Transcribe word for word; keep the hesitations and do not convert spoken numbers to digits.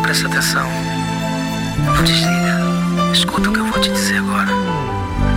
Presta atenção. Não desliga. Escuta o que eu vou te dizer agora.